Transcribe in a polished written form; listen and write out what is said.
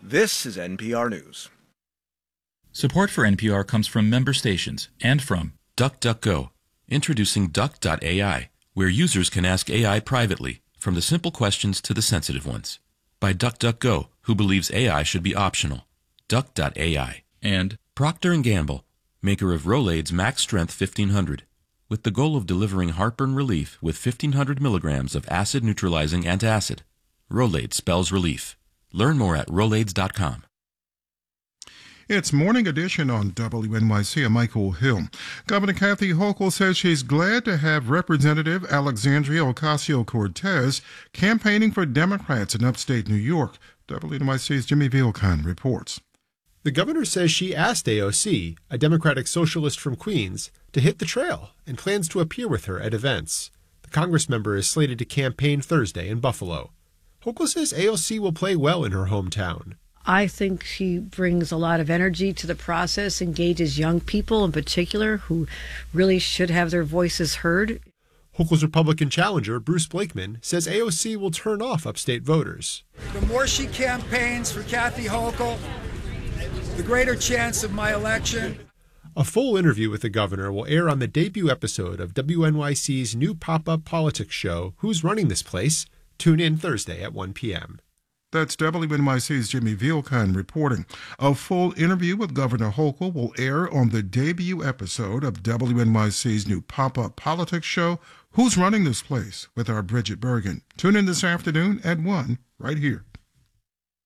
This is NPR News. Support for NPR comes from member stations and from DuckDuckGo, introducing Duck.ai, where users can ask AI privately, from the simple questions to the sensitive ones. By DuckDuckGo, who believes AI should be optional. Duck.ai. And Procter & Gamble, maker of Rolaids Max Strength 1500, with the goal of delivering heartburn relief with 1500 milligrams of acid-neutralizing antacid. Rolaids spells relief. Learn more at Rolaids.com. It's Morning Edition on WNYC. I'm Michael Hill. Governor Kathy Hochul says she's glad to have Representative Alexandria Ocasio-Cortez campaigning for Democrats in upstate New York. WNYC's Jimmy Vilcon reports. The governor says she asked AOC, a Democratic socialist from Queens, to hit the trail and plans to appear with her at events. The congressmember is slated to campaign Thursday in Buffalo. Hochul says AOC will play well in her hometown. I think she brings a lot of energy to the process, engages young people in particular who really should have their voices heard. Hochul's Republican challenger, Bruce Blakeman, says AOC will turn off upstate voters. The more she campaigns for Kathy Hochul, the greater chance of my election. A full interview with the governor will air on the debut episode of WNYC's new pop-up politics show, Who's Running This Place? Tune in Thursday at 1 p.m. That's WNYC's Jimmy Vilcon reporting. A full interview with Governor Hochul will air on the debut episode of WNYC's new pop-up politics show, Who's Running This Place? With our Bridget Bergen. Tune in this afternoon at 1 right here.